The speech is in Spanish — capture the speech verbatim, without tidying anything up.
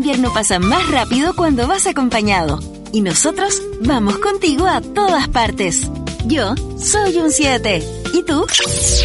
invierno pasa más rápido cuando vas acompañado. Y nosotros vamos contigo a todas partes. Yo soy un siete. ¿Y tú?